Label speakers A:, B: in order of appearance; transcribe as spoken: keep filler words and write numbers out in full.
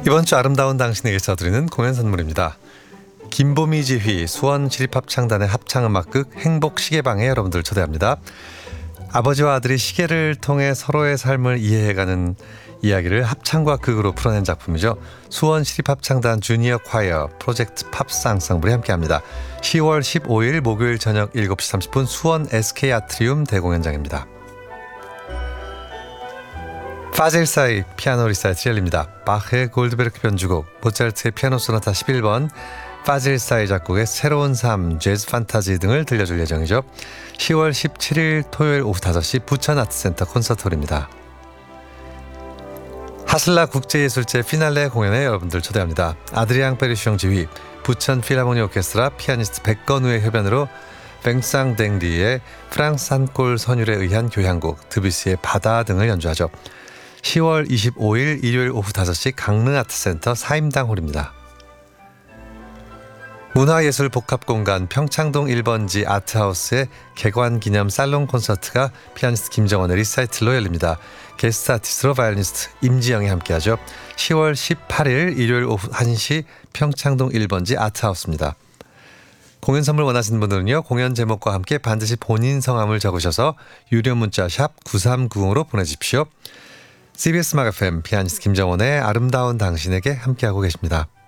A: 이번 주 아름다운 당신에게 써드리는 공연 선물입니다. 김보미 지휘 수원시립합창단의 합창음악극 행복시계방에 여러분들 초대합니다. 아버지와 아들이 시계를 통해 서로의 삶을 이해해가는 이야기를 합창과 극으로 풀어낸 작품이죠. 수원시립합창단 주니어 콰이어 프로젝트 팝스 앙상블이 함께합니다. 시월 십오일 목요일 저녁 일곱 시 삼십 분 수원 에스케이 아트리움 대공연장입니다. 파질사이 피아노 리사이틀 열립니다. 바흐의 골드베르크 변주곡, 모차르트의 피아노 소나타 십일 번, 파질사이 작곡의 새로운 삶, 재즈 판타지 등을 들려줄 예정이죠. 시월 십칠일 토요일 오후 다섯 시 부천아트센터 콘서트홀입니다. 하슬라 국제예술제 피날레 공연에 여러분들 초대합니다. 아드리앙 페르시옹 지휘, 부천 필하모니 오케스트라 피아니스트 백건우의 협연으로 뱅상 댕리의 프랑스 한골 선율에 의한 교향곡, 드뷔시의 바다 등을 연주하죠. 시월 이십오일 일요일 오후 다섯 시 강릉아트센터 사임당홀입니다. 문화예술복합공간 평창동 일 번지 아트하우스의 개관기념 살롱 콘서트가 피아니스트 김정원의 리사이틀로 열립니다. 게스트 아티스트로 바이올리니스트 임지영이 함께하죠. 시월 십팔일 일요일 오후 한 시 평창동 일 번지 아트하우스입니다. 공연 선물 원하시는 분들은요, 공연 제목과 함께 반드시 본인 성함을 적으셔서 유료 문자 샵 구삼구공으로 보내주십시오. 씨비에스 음악 에프엠 피아니스트 김정원의 아름다운 당신에게 함께하고 계십니다.